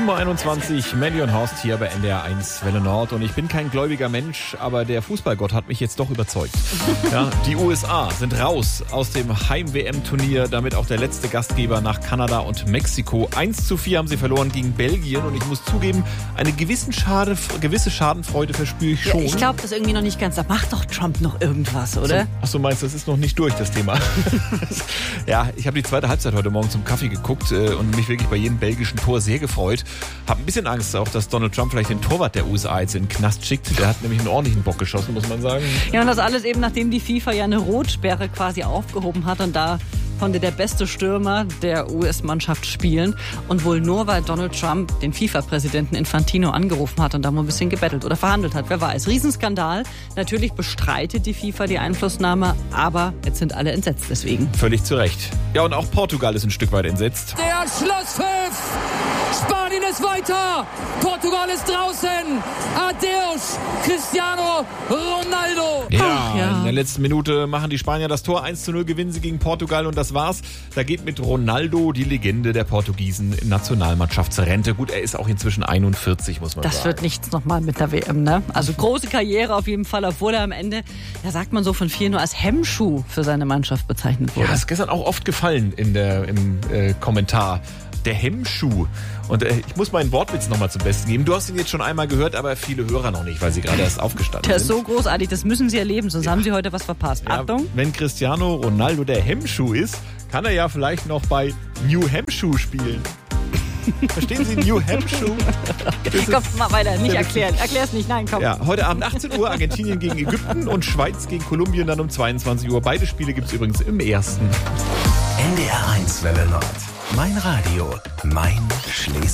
7.21 Uhr, Mandy und Horst hier bei NDR 1 Welle Nord. Und ich bin kein gläubiger Mensch, aber der Fußballgott hat mich jetzt doch überzeugt. Ja, die USA sind raus aus dem Heim-WM-Turnier, damit auch der letzte Gastgeber nach Kanada und Mexiko. 1:4 haben sie verloren gegen Belgien. Und ich muss zugeben, eine gewisse Schadenfreude verspüre ich schon. Ja, ich glaube das irgendwie noch nicht ganz. Da macht doch Trump noch irgendwas, oder? Ach so, meinst du, das ist noch nicht durch, das Thema? Ja, ich habe die zweite Halbzeit heute Morgen zum Kaffee geguckt und mich wirklich bei jedem belgischen Tor sehr gefreut. Hab ein bisschen Angst auch, dass Donald Trump vielleicht den Torwart der USA jetzt in den Knast schickt. Der hat nämlich einen ordentlichen Bock geschossen, muss man sagen. Ja, und das alles eben, nachdem die FIFA ja eine Rotsperre quasi aufgehoben hat und da konnte der beste Stürmer der US-Mannschaft spielen und wohl nur, weil Donald Trump den FIFA-Präsidenten Infantino angerufen hat und da mal ein bisschen gebettelt oder verhandelt hat. Wer weiß. Riesenskandal. Natürlich bestreitet die FIFA die Einflussnahme, aber jetzt sind alle entsetzt deswegen. Völlig zu Recht. Ja, und auch Portugal ist ein Stück weit entsetzt. Der Schlusspfiff! Spanien ist weiter! Portugal ist draußen! Adeus, Cristiano Ronaldo! Ja, in der letzten Minute machen die Spanier das Tor. 1:0 gewinnen sie gegen Portugal und das war's. Da geht mit Ronaldo die Legende der Portugiesen in Nationalmannschaftsrente. Gut, er ist auch inzwischen 41, muss man sagen. Das wird nichts nochmal mit der WM, ne? Also große Karriere auf jeden Fall, obwohl er am Ende, ja sagt man so von vielen, nur als Hemmschuh für seine Mannschaft bezeichnet wurde. Ja, ist gestern auch oft gefallen im Kommentar. Der Hemmschuh. Und ich muss meinen Wortwitz nochmal zum Besten geben. Du hast ihn jetzt schon einmal gehört, aber viele Hörer noch nicht, weil sie gerade erst aufgestanden sind. Der ist so großartig, das müssen sie erleben, sonst haben sie heute was verpasst. Ja, Achtung. wenn Cristiano Ronaldo der Hemmschuh ist, kann er ja vielleicht noch bei New Hampshire spielen. Verstehen Sie, New Hampshire? Komm, mach weiter, nicht erklären. Erklär's nicht, nein, komm. Ja, heute Abend 18 Uhr Argentinien gegen Ägypten und Schweiz gegen Kolumbien dann um 22 Uhr. Beide Spiele gibt's übrigens im ersten. NDR 1 Welle Nord. Mein Radio, mein Schleswig.